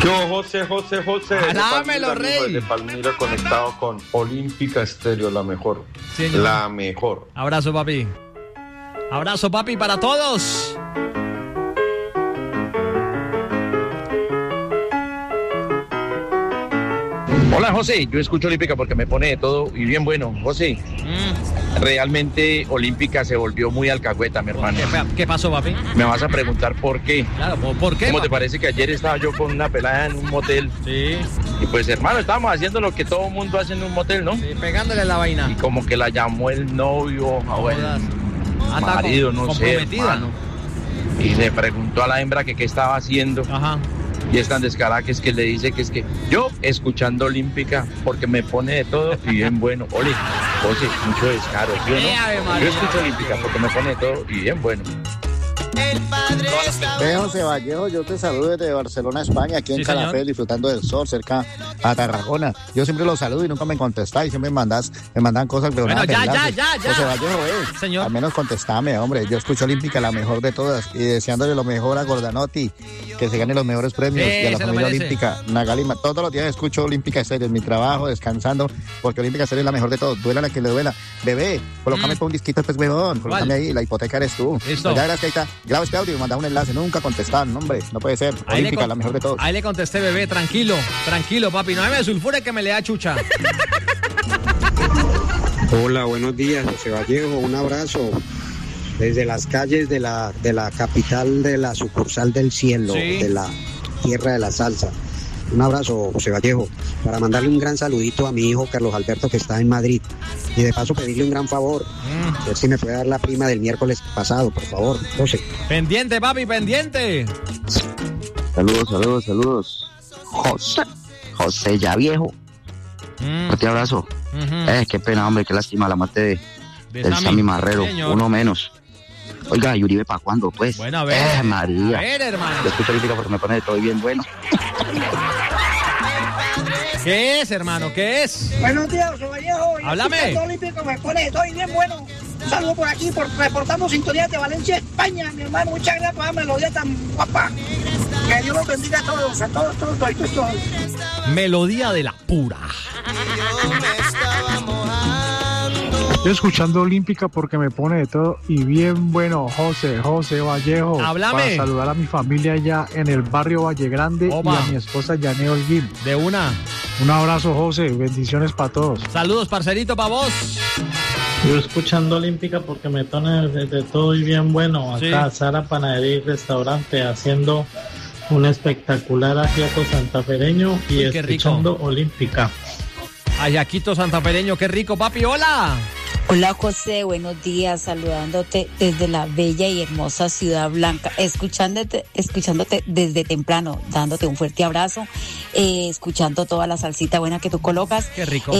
Yo, José. Alámelo, rey. De Palmira conectado con Olímpica Estéreo, la mejor. Señor. La mejor. Abrazo, papi. Abrazo, papi, para todos. Hola, José, yo escucho Olímpica porque me pone de todo y bien bueno. José, realmente Olímpica se volvió muy alcahueta, mi hermano. ¿Qué pasó, papi? Me vas a preguntar por qué. Claro, ¿por qué? ¿Cómo papi? te parece que ayer estaba yo con una pelada en un motel? Sí. Y pues, hermano, estábamos haciendo lo que todo mundo hace en un motel, ¿no? Sí, pegándole la vaina. Y como que la llamó el novio o el marido, no sé, hermano. Y le preguntó a la hembra que qué estaba haciendo. Ajá. Y es tan descarada que es que le dice que es que yo escuchando Olímpica porque me pone de todo y bien bueno. Ole, José, mucho descaro, ¿sí o no? Yo escucho Olímpica porque me pone de todo y bien bueno. José Vallejo, yo te saludo desde Barcelona, España, aquí en Calafel, disfrutando del sol cerca a Tarragona. Yo siempre los saludo y nunca me contestáis, siempre me mandan cosas, pero bueno, nada. Ya. José Vallejo, señor. Al menos contestame, hombre. Yo escucho Olímpica, la mejor de todas, y deseándole lo mejor a Gordanotti, que se gane los mejores premios, y a la familia Olímpica, Nagalima. Todos los días escucho Olímpica Estéreo en mi trabajo, descansando, porque Olímpica Estéreo es la mejor de todos. Duela la que le duela. Bebé, colócame por un disquito, pues, huevón. Colócame ahí, la hipoteca eres tú. Listo. Pues ya verás que ahí está. Graba este audio y manda un enlace. Nunca contestan, hombre. No puede ser. Olímpica, la mejor de todos. Ahí le contesté, bebé. Tranquilo, papi. No me sulfure que me le da chucha. Hola, buenos días, José Vallejo. Un abrazo desde las calles de la capital de la sucursal del cielo, de la tierra de la salsa. Un abrazo, José Vallejo, para mandarle un gran saludito a mi hijo Carlos Alberto, que está en Madrid. Y de paso pedirle un gran favor. A ver si me puede dar la prima del miércoles pasado, por favor, José. Pendiente, papi, pendiente. Saludos. José ya viejo. Fuerte abrazo. Qué pena, hombre, qué lástima la muerte del Sammy Marrero. Señor. Uno menos. Oiga, ¿y Uribe para cuándo, pues? Bueno, a ver. María. A ver, hermano. Yo escucho Olímpica porque me pone de todo bien bueno. ¿Qué es, hermano? ¿Qué es? Buenos días, José Vallejo. Háblame. Olímpico me pone de todo bien bueno. Un saludo por aquí, reportando sintonía de Valencia, España, mi hermano. Muchas gracias por la melodía tan guapa. Que Dios los bendiga a todos, todos. Melodía de la pura. Estoy escuchando Olímpica porque me pone de todo y bien bueno. José Vallejo. Háblame. Para saludar a mi familia allá en el barrio Valle Grande. Oba. Y a mi esposa Yané Holguín. De una. Un abrazo, José. Bendiciones para todos. Saludos, parcerito, para vos. Yo escuchando Olímpica porque me pone de todo y bien bueno. Acá Sara Panadería y Restaurante haciendo un espectacular ajiaco santafereño y escuchando Olímpica. Ayaquito santafereño, qué rico, papi. Hola. Hola, José, buenos días, saludándote desde la bella y hermosa Ciudad Blanca, escuchándote desde temprano, dándote un fuerte abrazo, escuchando toda la salsita buena que tú colocas. Qué rico.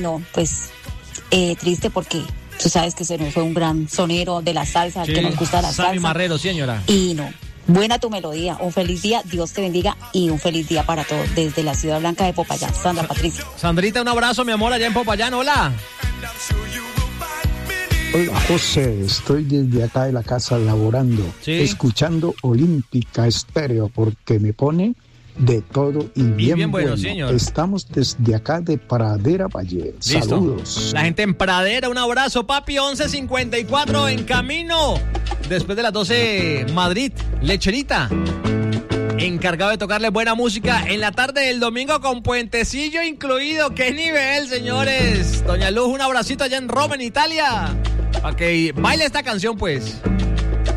Triste porque tú sabes que se nos fue un gran sonero de la salsa, que nos gusta la salsa. Sammy Marrero, señora. Y no. Buena tu melodía, un feliz día, Dios te bendiga y un feliz día para todos desde la Ciudad Blanca de Popayán. Sandra Patricia. Sandrita, un abrazo, mi amor, allá en Popayán, hola. Hola, José, estoy desde acá de la casa laborando, escuchando Olímpica Estéreo porque me pone de todo y bien bueno. Señor. Estamos desde acá de Pradera Valle. Listo. Saludos. La gente en Pradera, un abrazo, papi. 11:54 en camino. Después de las 12, Madrid, Lecherita. Encargado de tocarle buena música en la tarde del domingo con puentecillo incluido. ¡Qué nivel, señores! Doña Luz, un abracito allá en Roma, en Italia. Para que baile esta canción, pues.